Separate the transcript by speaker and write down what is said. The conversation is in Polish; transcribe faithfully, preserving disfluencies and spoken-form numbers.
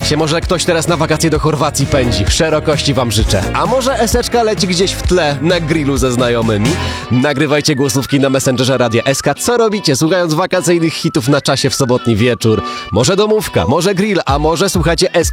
Speaker 1: się, może ktoś teraz na wakacje do Chorwacji pędzi. Szerokości wam życzę. A może eseczka leci gdzieś w tle na grillu ze znajomymi? Nagrywajcie głosówki na Messengerze Radia S K. Co robicie, słuchając wakacyjnych hitów na czasie w sobotni wieczór? Może domówka, może grill, a może słuchacie S K